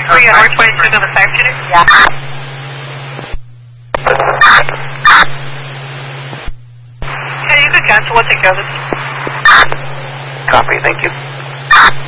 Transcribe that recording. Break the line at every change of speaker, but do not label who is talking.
Were you on North 22 on the fire shooter?
Yeah.
Okay, you could cancel. We'll take care of this.
Copy, thank you.